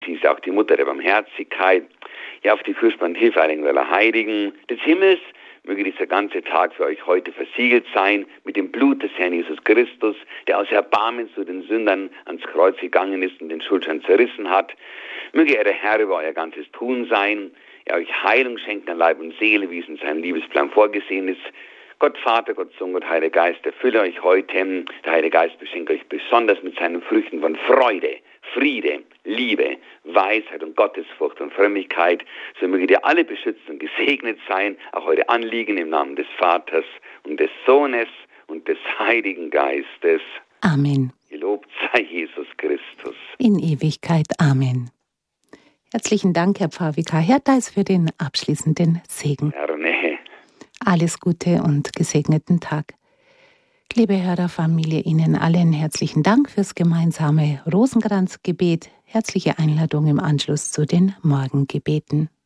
sie ist auch die Mutter der Barmherzigkeit. Ja, auf die Fürsten und Hilfe aller Heiligen des Himmels, möge dieser ganze Tag für euch heute versiegelt sein mit dem Blut des Herrn Jesus Christus, der aus Erbarmen zu den Sündern ans Kreuz gegangen ist und den Schuldschein zerrissen hat. Möge er der Herr über euer ganzes Tun sein, er euch Heilung schenkt an Leib und Seele, wie es in seinem Liebesplan vorgesehen ist. Gott Vater, Gott Sohn, Gott Heiliger Geist, erfülle euch heute. Der Heilige Geist beschenke euch besonders mit seinen Früchten von Freude, Friede, Liebe, Weisheit und Gottesfurcht und Frömmigkeit. So möge ihr alle beschützt und gesegnet sein, auch eure Anliegen im Namen des Vaters und des Sohnes und des Heiligen Geistes. Amen. Gelobt sei Jesus Christus. In Ewigkeit. Amen. Herzlichen Dank, Herr Pfarrer Vikar Hertheis, für den abschließenden Segen. Gerne. Alles Gute und gesegneten Tag. Liebe Hörerfamilie, Ihnen allen herzlichen Dank fürs gemeinsame Rosenkranzgebet. Herzliche Einladung im Anschluss zu den Morgengebeten.